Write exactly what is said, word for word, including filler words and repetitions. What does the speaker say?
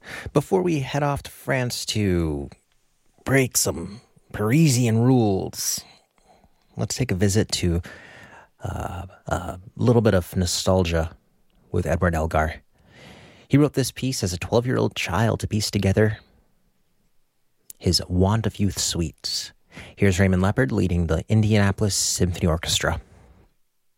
Before we head off to France to break some Parisian rules, let's take a visit to uh, a little bit of nostalgia with Edward Elgar. He wrote this piece as a twelve-year-old child to piece together his Want of Youth suites. Here's Raymond Leppard leading the Indianapolis Symphony Orchestra.